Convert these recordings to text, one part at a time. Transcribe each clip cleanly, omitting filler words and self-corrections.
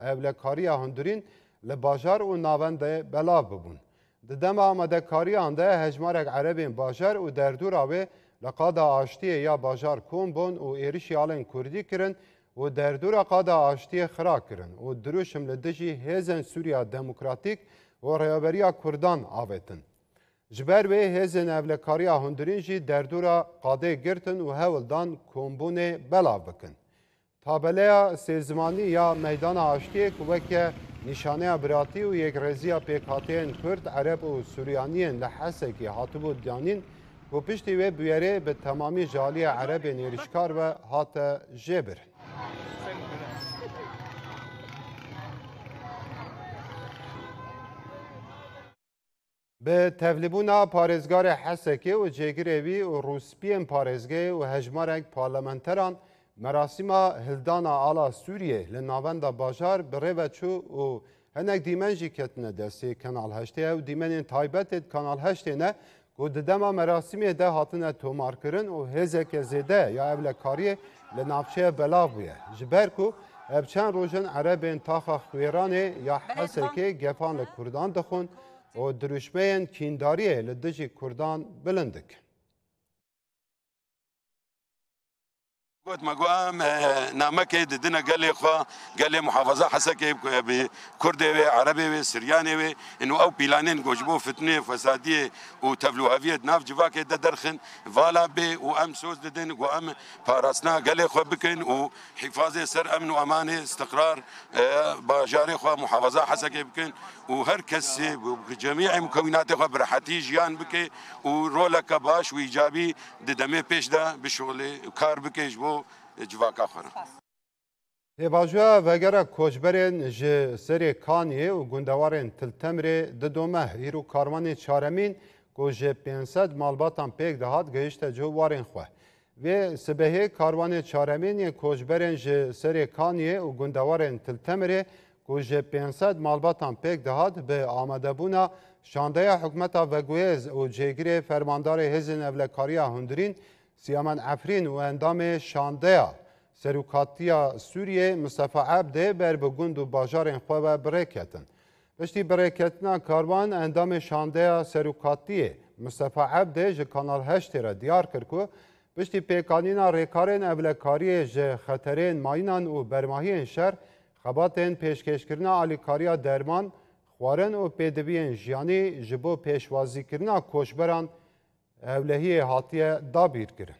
evlekariya hundirîn li bajar û navendê belav bibûn. Di dema amadekariyan de hejmarek Erebên bajar û derdora wê li qada aştiyê ya bajar kom bûn û êrişî alên Kurdî kirin û derdora qada aştiyê xira kirin û dirûşim li dijî hêzên Sûriya Demokratîk û Rêveberiya Kurdan avêtin. Ji ber wê hêzên evlekariya hundirîn jî derdora qadê girtin û hewl dan kombûnê belav bikin. Tabeleya sêzimanî ya meydana aştiyê ku weke nîşaneya biratî û yekrêziya pêkhatiyên Kurd, Ereb û Suryaniyên li Hesekê hatibû danîn ku piştî wê bûyerê bi temamî ji aliyê Erebên êrişkar ve hate jêbirin. Bi tevlîbûna parêzgarê Hesekê û cêgirê wî û rûspiyên parêzgehê û hejmarek parlamenteran merasîma hildana ala Sûriyê li navenda bajar bi rê ve çû û hinek dîmen jî ketine destê Kanal Heştê ew dîmenên taybetê Kanal Heştê ne ku di dema merasîmê de hatine tomarkirin û hêzeke zêde ya evlekariyê li navçeya belav bûye. Ji ber ku ev çend rojin Erebên taxa xwêranê ya Hesekê gefan li Kurdan dixwin û dirûşmeyên kîndariyê li dijî Kurdan bilind dikin. قلت ما قام نامكي دنا قال لي اخوا قال لي محافظه حسكي بكردي عربي سرياني انه او بيلانين جوجبو فتنه فساديه وتفلوهافيه ناف جواكي درخن فالا بي وام سوز ددن وام باراسنا قال لي اخوا بكن وحفاظه سر امن وامانه استقرار باجاري اخوا محافظه حسكي بكن وهركس بجميع مكونات اخوا برحتي جيان بكي ورولك باش وايجابي ددمي بيش ده بشغل كار بكي جبو civaka xwe. Hêvajoya vegera koçberên ji serê Kaniyê û gundewarên Tiltemirê didome îro karwanê çaremîn ku ji 500 malbatan pêk dihat gihîşte cih warên xwe. Vê sibehê karwanê çaremîn yên koçberên ji serê Kaniyê û gundewarên Tiltemirê ku ji 500 malbatan pêk dihat bi amadebûna şandeya hikûmeta Veguêz û cêgirê fermandarê hêzên evlekariya hundirîn Siyaman Efrîn û endamê şandeya serokatiya Sûriyê Mustafa Ebdê ber bi gund û bajarên xwe ve birêketin. Piştî birêketina karwan endamê şandeya serokatiyê Mustafa Ebdê ji Kanal Heştê re diyar kir ku piştî pêkanîna rêkarên evlekariyê ji xeterên mayînan û bermahiyên şer, xebatên pêşkêşkirina alîkariya derman, xwarin û pêdiviyên jiyanî ji bo pêşwazîkirina koçberan evlehiyê hatiye dabîrkirin.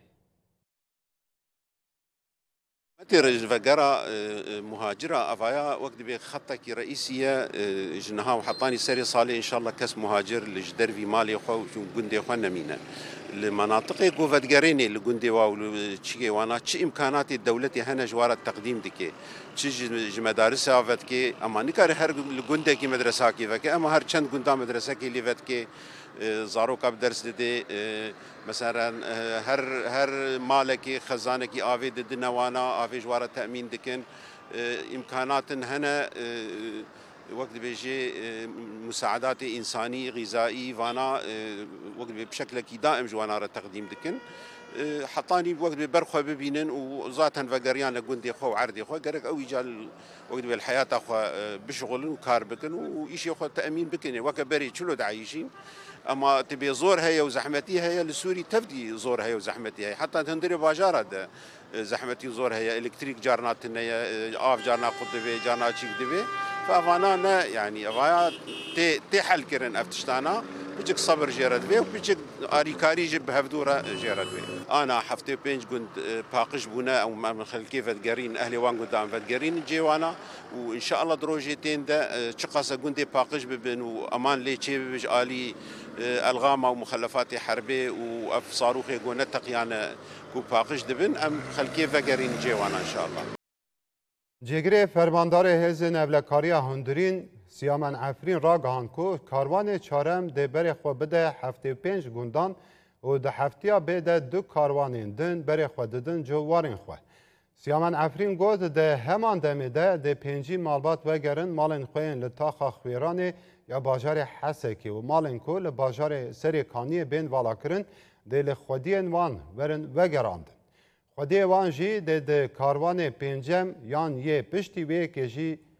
متى فقرا مهاجرة أفايا وقت بي خطك رئيسية جنها وحطاني سري صالي إن شاء الله كاس مهاجر لجدر في مالي خو وجندي خو نمينا المناطق قوفت قريني لجندي واو تشي وانا تشي إمكانات الدولة هنا جوار التقديم دكي تشي مدارس عفت كي أما نكاري هر لجندي كي مدرسة كي فكي أما هر چند جندا مدرسة كي لفت كي زاروك بدرس ددي مثلا هر مالكي خزانكي آفي دد نوانا آفي جوار التأمين دكن إمكانات هنا وقت بيجي مساعدات إنساني غذائي وانا وقت بشكل دائم جوانا التقديم دكن حطاني وقت برخوا ببينن وذاتا فقريان لقندي خو وعردي خو قرق او يجال وقت بالحياه اخو بشغل وكار بكن وشي اخو تامين بكن وكبري شلو دعايشين اما تبي زور هي وزحمتي هي لسوري تفدي زور هي وزحمتي هي حتى تندري باجاره زحمتي زور هي الكتريك جارنا تنيا اف جارنا قطبي جارنا تشيك دبي فافانا يعني افايا تي حل كرن افتشتانا بيجيك صبر جيرد بي وبيجيك اريكاري جيب هفدوره جيرد بي انا حفتي بينج كنت باقش بنا او من خلال كيف تقرين اهلي وان قدام فتقرين جيوانا وان شاء الله دروجيتين ده تشقص كنت باقش ببن وامان لي تشي بيج الي الغام ومخلفات حربيه واف صاروخي قلنا تقيانا كو باقش دبن ام خلال كيف تقرين جيوانا ان شاء الله جگری فرماندار هێزên evlekariya hundirîn Siyaman Efrîn ragihan ku karwanê çarem dê berê xwe bide 75 gundan û di heftiya bê de 2 karwanên din berê xwe didin cih warên xwe. Siyaman Efrîn got di heman demê de dê 5 malbat vegerin malên xwe yên li taxa xwêranê ya bajarê Hesekê û malên ku li bajarê Serê Kaniyê bên valakirin dê li xwediyên wan werin vegerandin. Xwediyê wan jî dê di karwanê pêncem yan yê piştî wê yekê jî